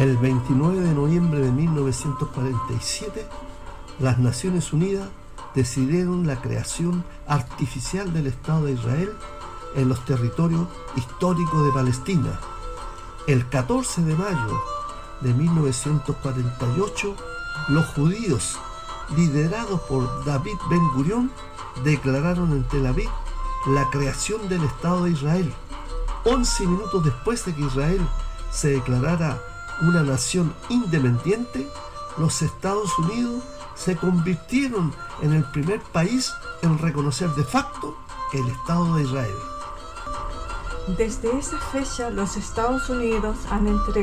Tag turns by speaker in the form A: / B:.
A: El 29 de noviembre de 1947, las Naciones Unidas decidieron la creación artificial del Estado de Israel en los territorios históricos de Palestina. El 14 de mayo de 1948, los judíos, liderados por David Ben-Gurión, declararon en Tel Aviv la creación del Estado de Israel. 11 minutos después de que Israel se declarara una nación independiente, los Estados Unidos se convirtieron en el primer país en reconocer de facto el Estado de Israel.
B: Desde esa fecha, los Estados Unidos han entregado